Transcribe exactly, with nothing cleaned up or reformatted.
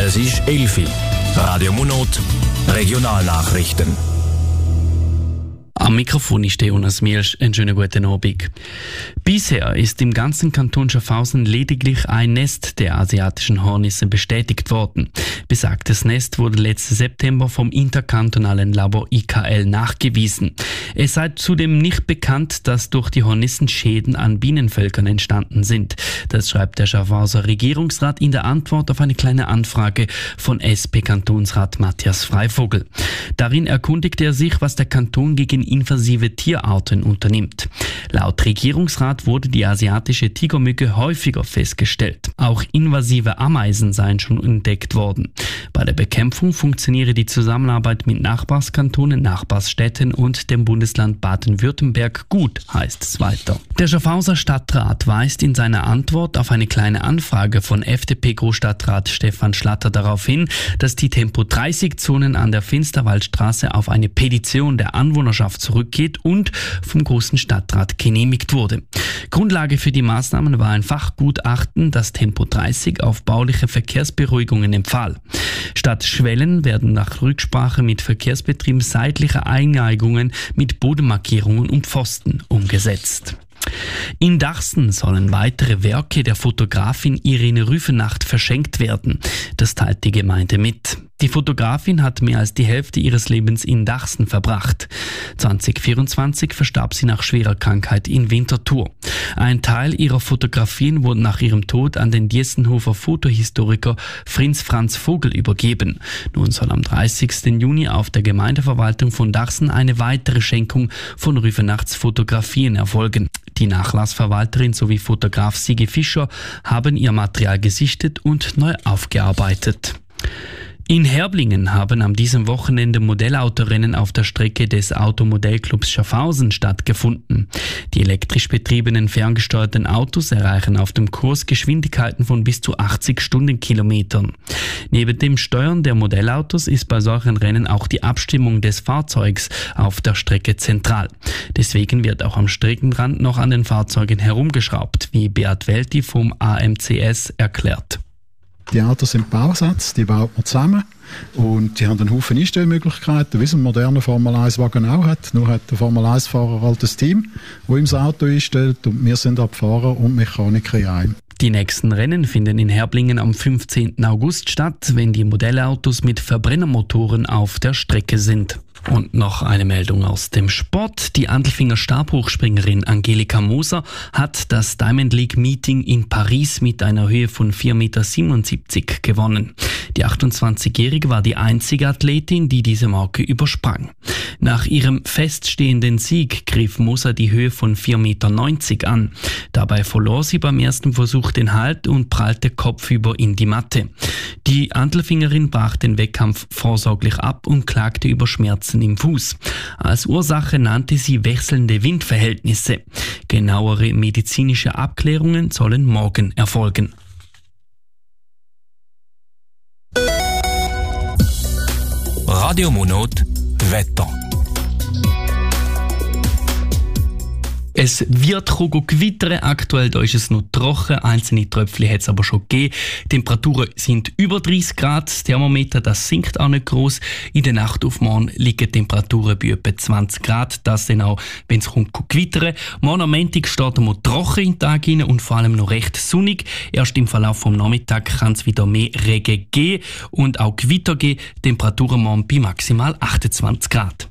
Es ist elf Uhr. Radio Monot, Regionalnachrichten. Am Mikrofon ist Jonas Mielsch. Einen schönen guten Abend. Bisher ist im ganzen Kanton Schaffhausen lediglich ein Nest der asiatischen Hornisse bestätigt worden. Besagtes Nest wurde letzten September vom interkantonalen Labor I K L nachgewiesen. Es sei zudem nicht bekannt, dass durch die Hornissen Schäden an Bienenvölkern entstanden sind. Das schreibt der Schaffhauser Regierungsrat in der Antwort auf eine kleine Anfrage von S P-Kantonsrat Matthias Freivogel. Darin erkundigt er sich, was der Kanton gegen invasive Tierarten unternimmt. Laut Regierungsrat wurde die asiatische Tigermücke häufiger festgestellt. Auch invasive Ameisen seien schon entdeckt worden. Bei der Bekämpfung funktioniere die Zusammenarbeit mit Nachbarskantonen, Nachbarsstädten und dem Bundesland Baden-Württemberg gut, heißt es weiter. Der Schaffhauser Stadtrat weist in seiner Antwort auf eine kleine Anfrage von F D P-Großstadtrat Stefan Schlatter darauf hin, dass die Tempo dreißig Zonen an der Finsterwaldstraße auf eine Petition der Anwohnerschaft zurückgeht und vom Großen Stadtrat genehmigt wurde. Grundlage für die Maßnahmen war ein Fachgutachten, das Tempo dreißig auf bauliche Verkehrsberuhigungen empfahl. Statt Schwellen werden nach Rücksprache mit Verkehrsbetrieben seitliche Einneigungen mit Bodenmarkierungen und Pfosten umgesetzt. In Dachsen sollen weitere Werke der Fotografin Irene Rüfenacht verschenkt werden. Das teilt die Gemeinde mit. Die Fotografin hat mehr als die Hälfte ihres Lebens in Dachsen verbracht. zwanzig vierundzwanzig verstarb sie nach schwerer Krankheit in Winterthur. Ein Teil ihrer Fotografien wurde nach ihrem Tod an den Diessenhofer Fotohistoriker Fritz Franz Vogel übergeben. Nun soll am dreißigsten Juni auf der Gemeindeverwaltung von Dachsen eine weitere Schenkung von Rüfenachts Fotografien erfolgen. Die Nachlassverwalterin sowie Fotograf Sigi Fischer haben ihr Material gesichtet und neu aufgearbeitet. In Herblingen haben am diesem Wochenende Modellautorennen auf der Strecke des Automodellclubs Schaffhausen stattgefunden. Die elektrisch betriebenen ferngesteuerten Autos erreichen auf dem Kurs Geschwindigkeiten von bis zu achtzig Stundenkilometern. Neben dem Steuern der Modellautos ist bei solchen Rennen auch die Abstimmung des Fahrzeugs auf der Strecke zentral. Deswegen wird auch am Streckenrand noch an den Fahrzeugen herumgeschraubt, wie Beat Welti vom A M C S erklärt. Die Autos sind Bausatz, die baut man zusammen und die haben einen Haufen Einstellmöglichkeiten, wie es ein moderner Formel eins Wagen auch hat. Nur hat der Formel eins Fahrer halt ein Team, das ihm das Auto einstellt und wir sind ab Fahrer und Mechaniker in einem. Die nächsten Rennen finden in Herblingen am fünfzehnten August statt, wenn die Modellautos mit Verbrennermotoren auf der Strecke sind. Und noch eine Meldung aus dem Sport. Die Andelfinger Stabhochspringerin Angelika Moser hat das Diamond League Meeting in Paris mit einer Höhe von vier Komma siebenundsiebzig Meter gewonnen. Die achtundzwanzigjährige war die einzige Athletin, die diese Marke übersprang. Nach ihrem feststehenden Sieg griff Moser die Höhe von vier Komma neunzig Meter an. Dabei verlor sie beim ersten Versuch den Halt und prallte kopfüber in die Matte. Die Andelfingerin brach den Wettkampf vorsorglich ab und klagte über Schmerzen im Fuß. Als Ursache nannte sie wechselnde Windverhältnisse. Genauere medizinische Abklärungen sollen morgen erfolgen. Radio Monot, Wetter. Es wird gewittern. Aktuell da ist es noch trocken. Einzelne Tröpfchen hat es aber schon gegeben. Die Temperaturen sind über dreißig Grad. Das Thermometer das sinkt auch nicht gross. In der Nacht auf morgen liegen die Temperaturen bei etwa zwanzig Grad. Das dann auch, wenn es gewittern. Morgen am Montag starten wir trocken in den Tag rein und vor allem noch recht sonnig. Erst im Verlauf vom Nachmittag kann es wieder mehr Regen geben und auch Gewitter geben. Temperaturen morgen bei maximal achtundzwanzig Grad.